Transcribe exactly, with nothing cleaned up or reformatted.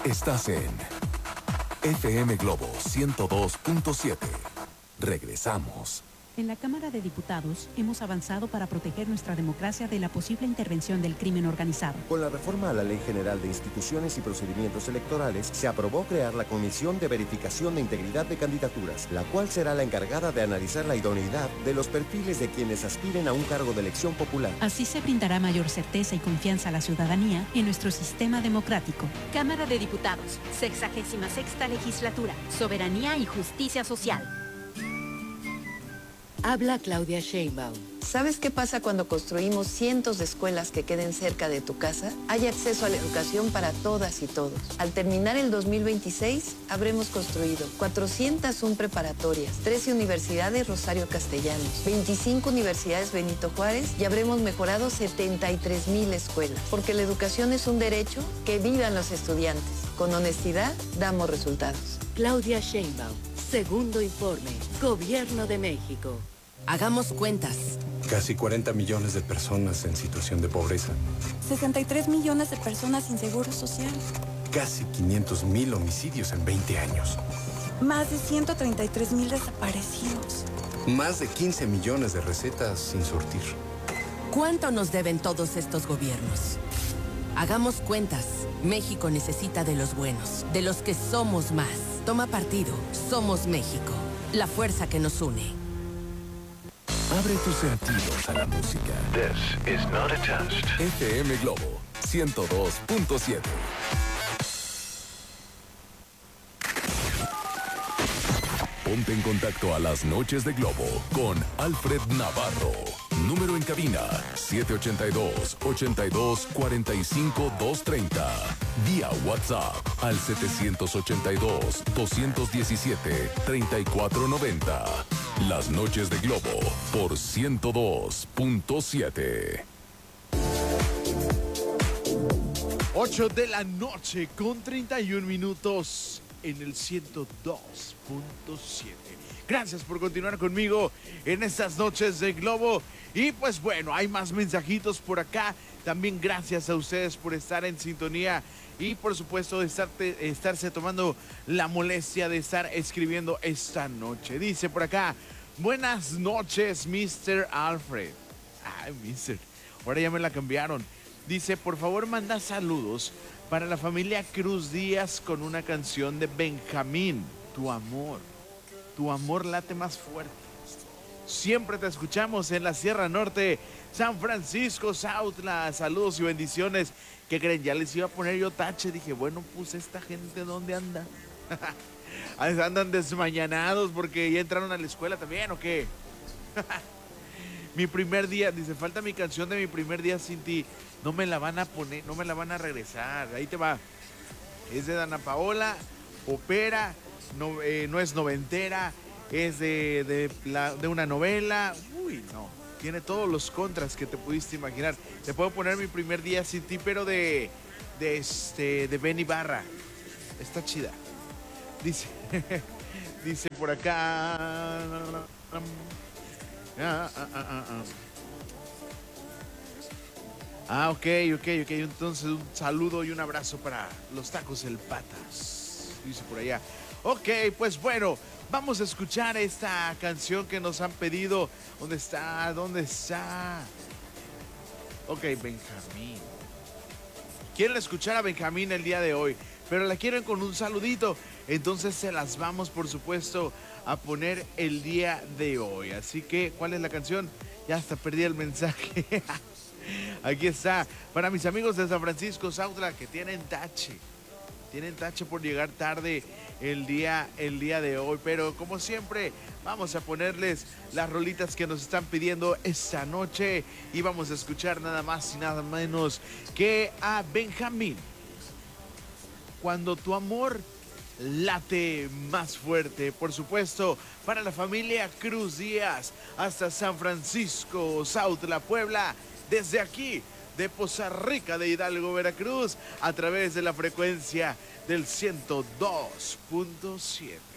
Estás en F M Globo ciento dos punto siete. Regresamos. En la Cámara de Diputados hemos avanzado para proteger nuestra democracia de la posible intervención del crimen organizado. Con la reforma a la Ley General de Instituciones y Procedimientos Electorales, se aprobó crear la Comisión de Verificación de Integridad de Candidaturas, la cual será la encargada de analizar la idoneidad de los perfiles de quienes aspiren a un cargo de elección popular. Así se brindará mayor certeza y confianza a la ciudadanía en nuestro sistema democrático. Cámara de Diputados, sexagésima sexta legislatura, soberanía y justicia social. Habla Claudia Sheinbaum. ¿Sabes qué pasa cuando construimos cientos de escuelas que queden cerca de tu casa? Hay acceso a la educación para todas y todos. Al terminar el dos mil veintiséis, habremos construido cuatrocientas una preparatorias, trece universidades Rosario Castellanos, veinticinco universidades Benito Juárez y habremos mejorado setenta y tres mil escuelas. Porque la educación es un derecho, que vivan los estudiantes. Con honestidad, damos resultados. Claudia Sheinbaum. Segundo informe. Gobierno de México. Hagamos cuentas. Casi cuarenta millones de personas en situación de pobreza. sesenta y tres millones de personas sin seguro social. Casi quinientos mil homicidios en veinte años. Más de ciento treinta y tres mil desaparecidos. Más de quince millones de recetas sin surtir. ¿Cuánto nos deben todos estos gobiernos? Hagamos cuentas. México necesita de los buenos, de los que somos más. Toma partido. Somos México. La fuerza que nos une. Abre tus sentidos a la música. This is not a test. F M Globo ciento dos punto siete. Ponte en contacto a las noches de Globo con Alfred Navarro. Número en cabina siete ocho dos, ocho dos, cuatro cinco, dos tres cero. Vía WhatsApp al siete ocho dos, dos uno siete, tres cuatro nueve cero. Las noches de Globo por ciento dos punto siete. ocho de la noche con treinta y un minutos en el ciento dos punto siete. Gracias por continuar conmigo en estas noches de Globo. Y pues bueno, hay más mensajitos por acá. También gracias a ustedes por estar en sintonía y por supuesto de estarte, estarse tomando la molestia de estar escribiendo esta noche. Dice por acá, buenas noches, mister Alfred. Ay, mister, ahora ya me la cambiaron. Dice, por favor manda saludos para la familia Cruz Díaz con una canción de Benjamín, Tu Amor. Tu amor late más fuerte. Siempre te escuchamos en la Sierra Norte, San Francisco, Sautla. Saludos y bendiciones. ¿Qué creen? Ya les iba a poner yo tache. Dije, bueno, pues esta gente, ¿dónde anda? ¿Andan desmañanados porque ya entraron a la escuela también o qué? Mi primer día, dice, falta mi canción de mi primer día sin ti. No me la van a poner, no me la van a regresar. Ahí te va. Es de Dana Paola, opera, no, eh, no es noventera, es de, de, la, de una novela. Uy, no. Tiene todos los contras que te pudiste imaginar. Te puedo poner mi primer día sin ti, pero de, de, este, de Ben Ibarra. Está chida. Dice, dice por acá. Ah, ah, ah, ah, ah. Ah, ok, ok, ok. Entonces un saludo y un abrazo para los tacos El Patas. Dice por allá. Ok, pues bueno, vamos a escuchar esta canción que nos han pedido. ¿Dónde está? ¿Dónde está? Ok, Benjamín. Quieren escuchar a Benjamín el día de hoy, pero la quieren con un saludito. Entonces se las vamos, por supuesto, a poner el día de hoy. Así que, ¿cuál es la canción? Ya hasta perdí el mensaje. Aquí está. Para mis amigos de San Francisco, Sautla, que tienen tache. Tienen tache por llegar tarde el día, el día de hoy. Pero como siempre, vamos a ponerles las rolitas que nos están pidiendo esta noche. Y vamos a escuchar nada más y nada menos que a Benjamín. Cuando tu amor late más fuerte, por supuesto, para la familia Cruz Díaz, hasta San Francisco, Sautla, Puebla, desde aquí, de Poza Rica de Hidalgo, Veracruz, a través de la frecuencia del ciento dos punto siete.